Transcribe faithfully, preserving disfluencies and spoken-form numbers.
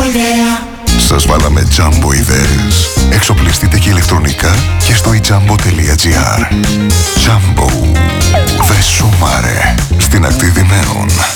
ιδέα. Σας βάλαμε Jumbo ιδέες. Εξοπλιστείτε και ηλεκτρονικά και στο i jumbo τελεία gr. Jumbo. Βρε σούμαρε. Στην ακτή Δυναίων.